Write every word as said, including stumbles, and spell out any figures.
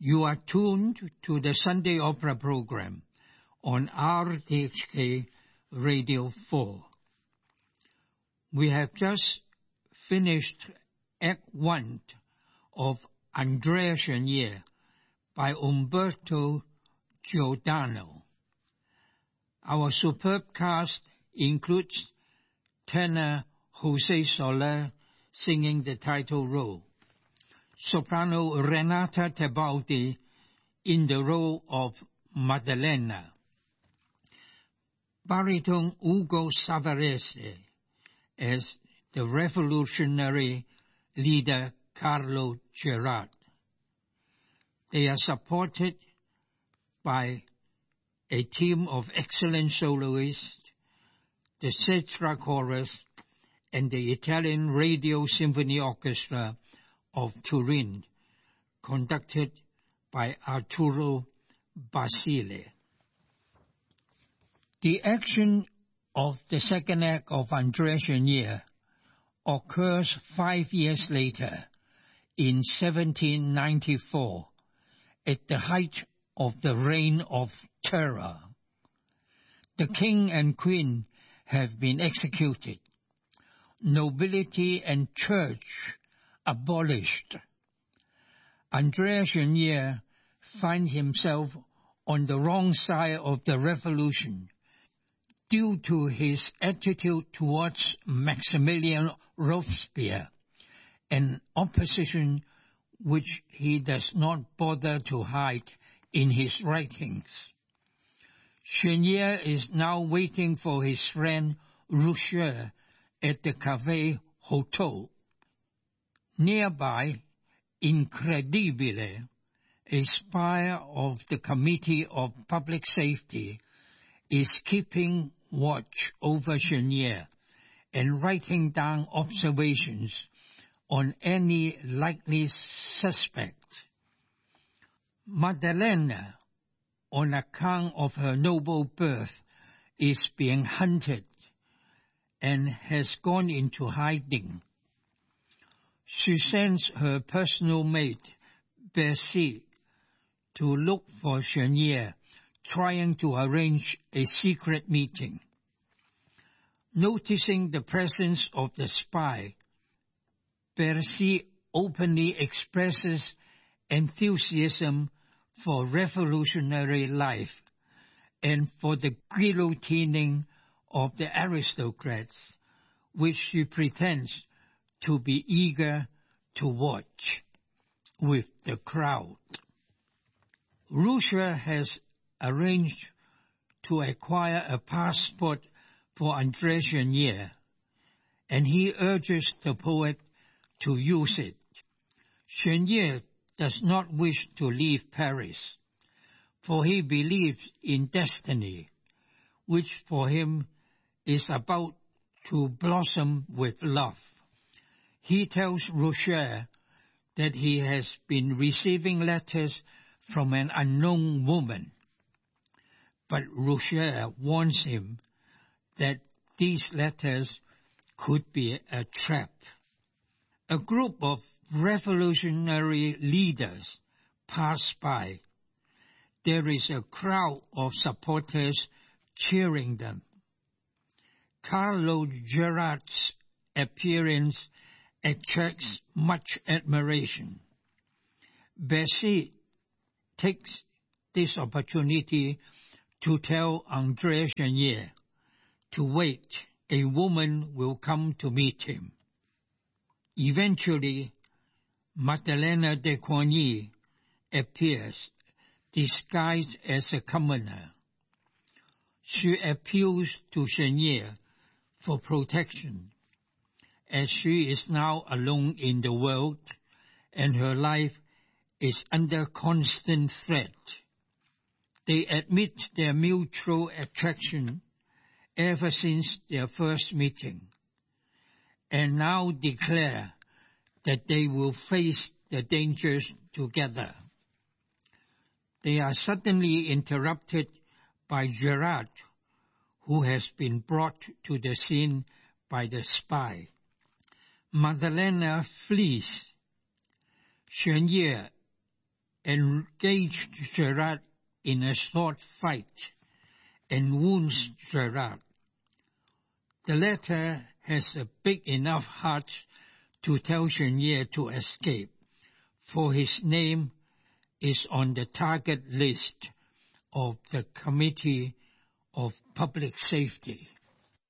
You are tuned to the Sunday Opera program on R T H K Radio four. We have just finished Act one of Andrea Chenier by Umberto Giordano. Our superb cast includes tenor Jose Soler singing the title role, soprano Renata Tebaldi in the role of Maddalena, baritone Ugo Savarese as the revolutionary leader Carlo Gerard. They are supported by a team of excellent soloists, the Cetra Chorus, and the Italian Radio Symphony Orchestra of Turin, conducted by Arturo Basile. The action of the second act of Andrea Chenier occurs five years later, in seventeen ninety-four, at the height of the Reign of Terror. The king and queen have been executed, nobility and church abolished. Andrea Chenier finds himself on the wrong side of the revolution due to his attitude towards Maximilian Robespierre, an opposition which he does not bother to hide in his writings. Chenier is now waiting for his friend Roucher at the Café Hotel. Nearby, Incredibile, a spy of the Committee of Public Safety, is keeping watch over Chenier and writing down observations on any likely suspect. Maddalena, on account of her noble birth, is being hunted and has gone into hiding. She sends her personal maid, Bercy, to look for Chenier, trying to arrange a secret meeting. Noticing the presence of the spy, Bercy openly expresses enthusiasm for revolutionary life and for the guillotining of the aristocrats, which she pretends to be eager to watch with the crowd. Roucher has arranged to acquire a passport for Andrea Chenier, and he urges the poet to use it. Chenier does not wish to leave Paris, for he believes in destiny, which for him is about to blossom with love. He tells Roucher that he has been receiving letters from an unknown woman, but Roucher warns him that these letters could be a trap. A group of revolutionary leaders pass by. There is a crowd of supporters cheering them. Carlo Gerard's appearance attracts much admiration. Bercy takes this opportunity to tell Andrea Chenier to wait. A woman will come to meet him. Eventually, Maddalena de Coigny appears, disguised as a commoner. She appeals to Chenier for protection, as she is now alone in the world and her life is under constant threat. They admit their mutual attraction ever since their first meeting, and now declare that they will face the dangers together. They are suddenly interrupted by Gerard, who has been brought to the scene by the spy. Maddalena flees. Chenier, engaged Gerard in a sword fight and wounds Gerard. The latter has a big enough heart to tell Chenier to escape, for his name is on the target list of the Committee of Public Safety.